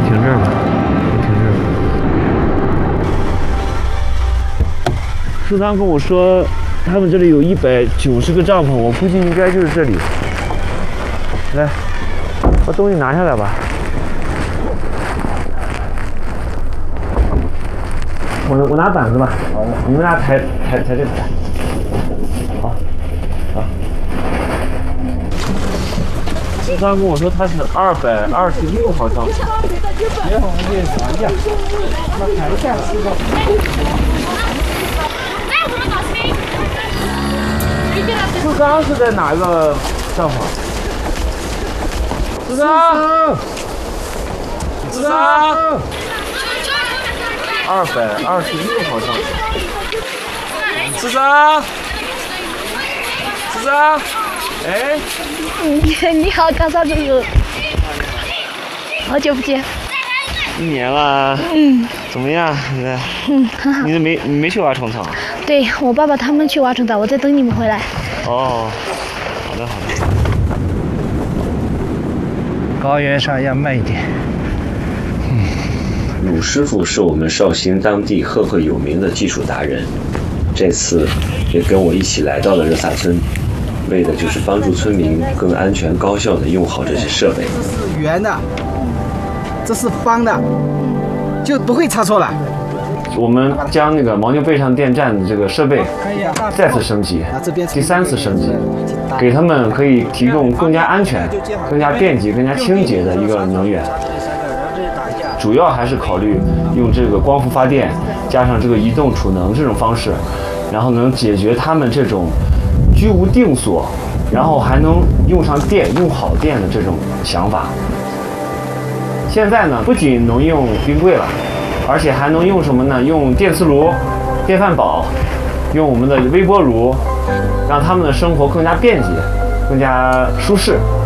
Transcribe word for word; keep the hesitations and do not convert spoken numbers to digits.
停这儿吧，停这儿。苏汤跟我说，他们这里有一百九十个帐篷，我估计应该就是这里。来，把东西拿下来吧。我我拿板子吧，好的，你们俩抬抬抬这个。好，好。苏汤跟我说他是二百二十六号帐篷。别，我们这啥呀？那抬一下四个。苏刚是在哪个帐篷？苏刚，苏刚，二百二十六号帐篷。苏刚，苏刚，哎， 你你好，刚才这个，好久不见。 一年了。 嗯。 怎么样？现在？ 嗯，很好。 你没你没去挖虫场？ 对，我爸爸他们去挖虫场，我在等你们回来。 哦，好的好的。 高原上要慢一点。 嗯，鲁师傅是我们绍兴当地赫赫有名的技术达人，这次也跟我一起来到了热萨村，为的就是帮助村民更安全高效地用好这些设备。 这是圆的，这是方的，就不会差错了。 我们将那个牦牛背上电站的这个设备再次升级，第三次升级，给他们可以提供更加安全、更加便捷、更加清洁的一个能源。主要还是考虑用这个光伏发电，加上这个移动储能这种方式，然后能解决他们这种居无定所，然后还能用上电、用好电的这种想法。现在呢，不仅能用冰柜了。而且还能用什么呢？用电磁炉、电饭煲，用我们的微波炉，让他们的生活更加便捷、更加舒适。